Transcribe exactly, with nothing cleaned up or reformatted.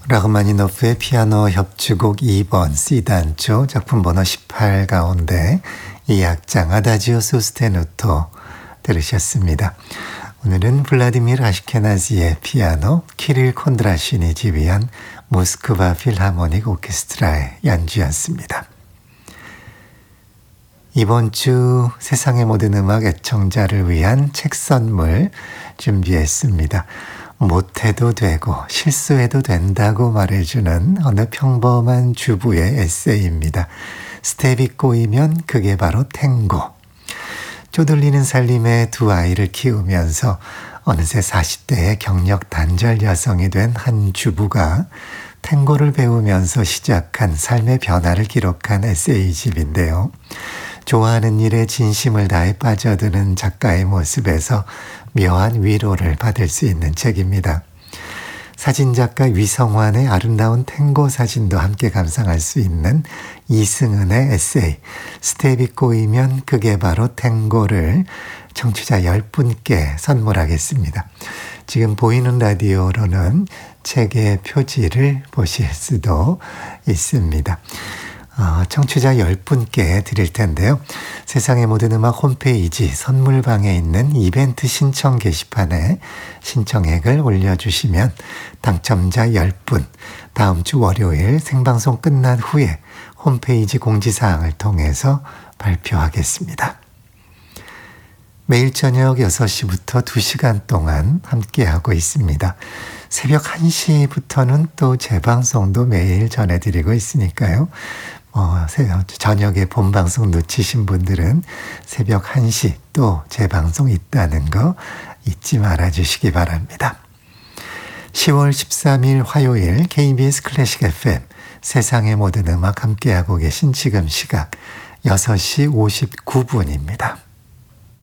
라흐마니노프의 피아노 협주곡 이 번 C단조 작품 번호 십팔 가운데 이 악장 아다지오 소스테누토 들으셨습니다. 오늘은 블라디미르 아시케나지의 피아노, 키릴 콘드라신이 지휘한 모스크바 필하모닉 오케스트라의 연주였습니다. 이번 주 세상의 모든 음악 애청자를 위한 책 선물 준비했습니다. 못해도 되고 실수해도 된다고 말해주는 어느 평범한 주부의 에세이입니다. 스텝이 꼬이면 그게 바로 탱고. 쪼들리는 살림에 두 아이를 키우면서 어느새 사십 대의 경력 단절 여성이 된 한 주부가 탱고를 배우면서 시작한 삶의 변화를 기록한 에세이집인데요. 좋아하는 일에 진심을 다해 빠져드는 작가의 모습에서 묘한 위로를 받을 수 있는 책입니다. 사진작가 위성환의 아름다운 탱고 사진도 함께 감상할 수 있는 이승은의 에세이 스텝이 꼬이면 그게 바로 탱고를 청취자 열 분께 선물하겠습니다. 지금 보이는 라디오로는 책의 표지를 보실 수도 있습니다. 어, 청취자 열 분께 드릴 텐데요. 세상의 모든 음악 홈페이지 선물방에 있는 이벤트 신청 게시판에 신청액을 올려주시면 당첨자 열 분 다음 주 월요일 생방송 끝난 후에 홈페이지 공지사항을 통해서 발표하겠습니다. 매일 저녁 여섯 시부터 두 시간 동안 함께하고 있습니다. 새벽 한 시부터는 또 재방송도 매일 전해드리고 있으니까요. 어, 저녁에 본방송 놓치신 분들은 새벽 한 시 또 재방송 있다는 거 잊지 말아주시기 바랍니다. 시월 십삼일 화요일 케이비에스 클래식 에프엠 세상의 모든 음악 함께하고 계신 지금 시각 여섯 시 오십구 분입니다.